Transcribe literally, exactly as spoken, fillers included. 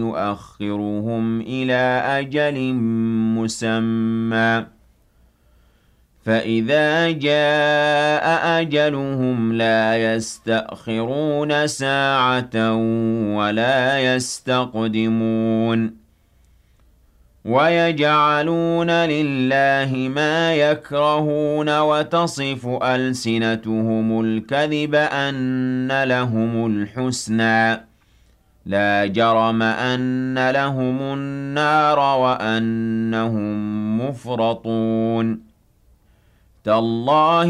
يُؤَخِّرُهُمْ إِلَىٰ أَجَلٍ مُّسَمًّى ۖ فَإِذَا جَاءَ أَجَلُهُمْ لَا يَسْتَأْخِرُونَ سَاعَةً وَلَا يَسْتَقْدِمُونَ وَيَجْعَلُونَ لِلَّهِ مَا يَكْرَهُونَ وَتَصِفُ أَلْسِنَتُهُمُ الْكَذِبَ أَنَّ لَهُمُ الْحُسْنَىٰ ۖ لَا جَرَمَ أَنَّ لَهُمُ النَّارَ وَأَنَّهُم مُّفْرَطُونَ تَاللَّهِ